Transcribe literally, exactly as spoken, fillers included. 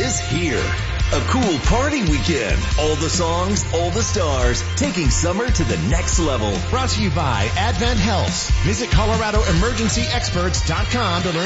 is here. A cool party weekend. All the songs, all the stars, taking summer to the next level. Brought to you by Advent Health. Visit Colorado Emergency Experts dot com to learn